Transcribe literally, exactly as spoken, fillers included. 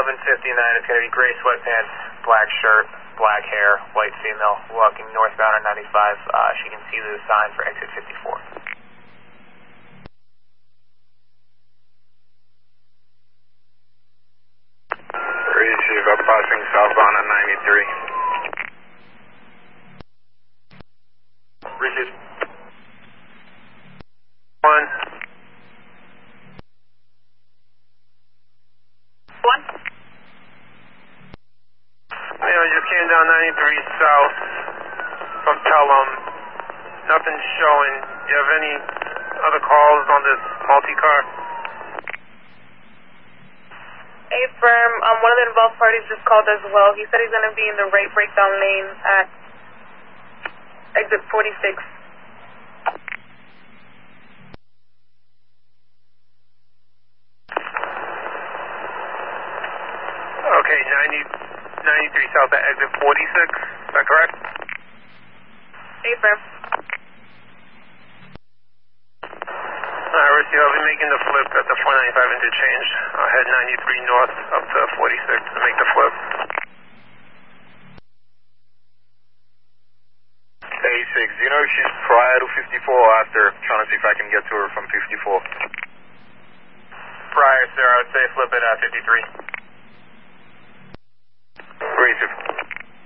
eleven fifty-nine, it's going to be gray sweatpants, black shirt, black hair, white female, walking northbound on ninety-five. Uh, she can see the sign for exit fifty-four. Receive, up passing southbound on ninety-three. Receive. One. One. You know, just came down ninety-three south from Pelham. Nothing's showing. Do you have any other calls on this multi-car? Hey, firm. Um, one of the involved parties just called as well. He said he's going to be in the right breakdown lane at exit forty-six. Okay, ninety, ninety-three south at exit forty-six. Is that correct? Hey, firm. Alright, Risky, I'll be making the flip at the four ninety-five interchange. I'll head ninety-three north up to forty-six to make the flip. eighty-six, do you know if she's prior to fifty-four or after? Trying to see if I can get to her from fifty-four. Prior, sir, I would say flip it at fifty-three. Receive.